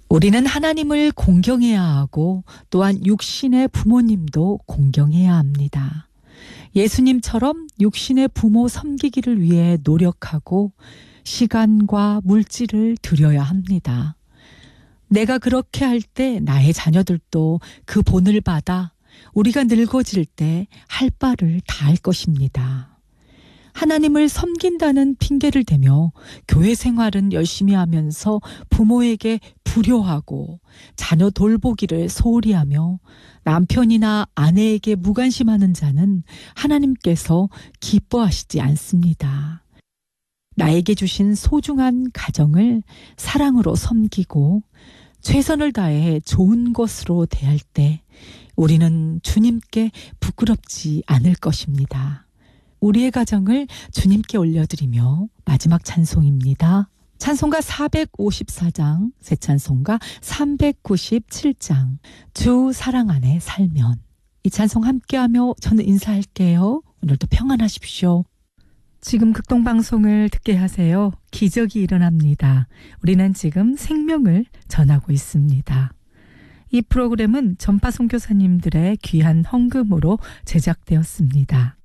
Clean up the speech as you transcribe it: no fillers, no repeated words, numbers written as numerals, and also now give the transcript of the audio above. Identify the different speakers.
Speaker 1: 우리는 하나님을 공경해야 하고 또한 육신의 부모님도 공경해야 합니다. 예수님처럼 육신의 부모 섬기기를 위해 노력하고 시간과 물질을 들여야 합니다. 내가 그렇게 할 때 나의 자녀들도 그 본을 받아 우리가 늙어질 때 할 바를 다할 것입니다. 하나님을 섬긴다는 핑계를 대며 교회 생활은 열심히 하면서 부모에게 불효하고 자녀 돌보기를 소홀히 하며 남편이나 아내에게 무관심하는 자는 하나님께서 기뻐하시지 않습니다. 나에게 주신 소중한 가정을 사랑으로 섬기고 최선을 다해 좋은 것으로 대할 때 우리는 주님께 부끄럽지 않을 것입니다. 우리의 가정을 주님께 올려드리며 마지막 찬송입니다. 찬송가 454장, 새 찬송가 397장, 주 사랑 안에 살면. 이 찬송 함께하며 저는 인사할게요. 오늘도 평안하십시오. 지금 극동방송을 듣게 하세요. 기적이 일어납니다. 우리는 지금 생명을 전하고 있습니다. 이 프로그램은 전파 선교사님들의 귀한 헌금으로 제작되었습니다.